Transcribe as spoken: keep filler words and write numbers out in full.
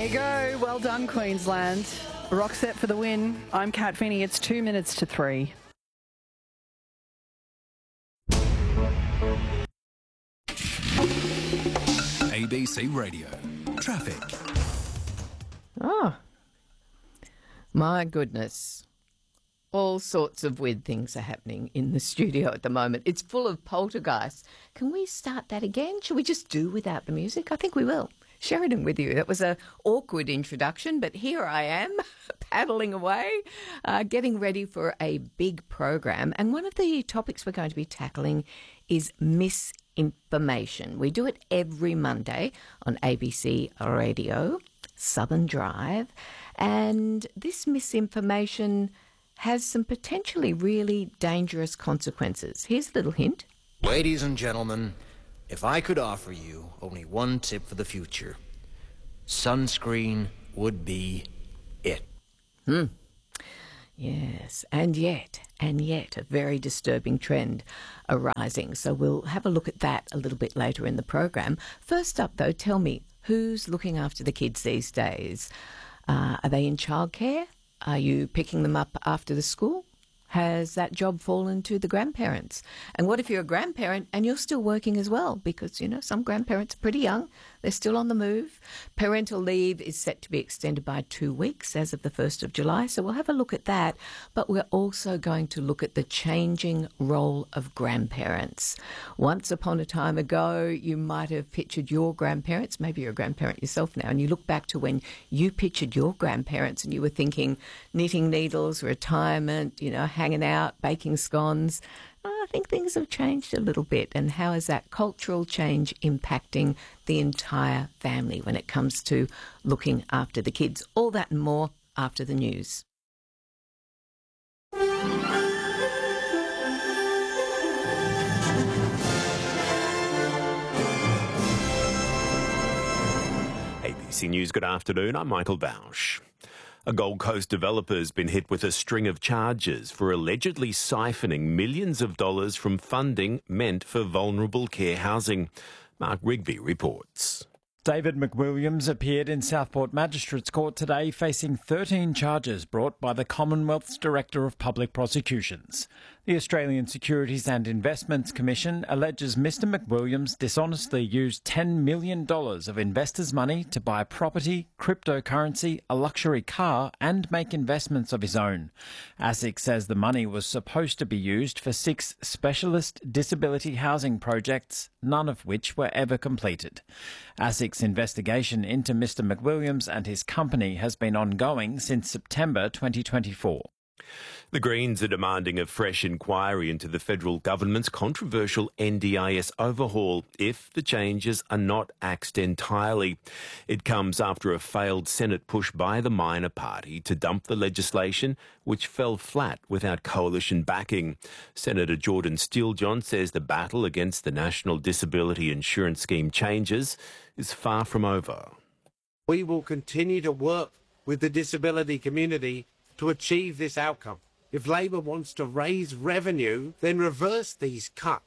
you go. Well done, Queensland. Rock set for the win. I'm Kat Finney. It's two minutes to three. A B C Radio. Traffic. Oh, my goodness. All sorts of weird things are happening in the studio at the moment. It's full of poltergeists. Can we start that again? Should we just do without the music? I think we will. Sheridan with you. That was an awkward introduction, but here I am, paddling away, uh, getting ready for a big program. And one of the topics we're going to be tackling is misinformation. We do it every Monday on A B C Radio, Southern Drive. And this misinformation has some potentially really dangerous consequences. Here's a little hint. Ladies and gentlemen, if I could offer you only one tip for the future, sunscreen would be it. Hmm. Yes, and yet, and yet, a very disturbing trend arising. So we'll have a look at that a little bit later in the program. First up, though, tell me, who's looking after the kids these days? Uh, are they in childcare? Are you picking them up after the school? Has that job fallen to the grandparents? And what if you're a grandparent and you're still working as well? Because, you know, some grandparents are pretty young. They're still on the move. Parental leave is set to be extended by two weeks as of the first of July. So we'll have a look at that. But we're also going to look at the changing role of grandparents. Once upon a time ago, you might have pictured your grandparents. Maybe you're a grandparent yourself now. And you look back to when you pictured your grandparents and you were thinking knitting needles, retirement, you know, hanging out, baking scones. I think things have changed a little bit. And how is that cultural change impacting the entire family when it comes to looking after the kids? All that and more after the news. A B C News, good afternoon. I'm Michael Bausch. A Gold Coast developer has been hit with a string of charges for allegedly siphoning millions of dollars from funding meant for vulnerable care housing. Mark Rigby reports. David McWilliams appeared in Southport Magistrates Court today facing thirteen charges brought by the Commonwealth's Director of Public Prosecutions. The Australian Securities and Investments Commission alleges Mr McWilliams dishonestly used ten million dollars of investors' money to buy property, cryptocurrency, a luxury car and make investments of his own. ASIC says the money was supposed to be used for six specialist disability housing projects, none of which were ever completed. ASIC's investigation into Mr McWilliams and his company has been ongoing since September twenty twenty-four. The Greens are demanding a fresh inquiry into the federal government's controversial N D I S overhaul if the changes are not axed entirely. It comes after a failed Senate push by the minor party to dump the legislation, which fell flat without coalition backing. Senator Jordan Steele-John says the battle against the National Disability Insurance Scheme changes is far from over. We will continue to work with the disability community to achieve this outcome. If Labor wants to raise revenue, then reverse these cuts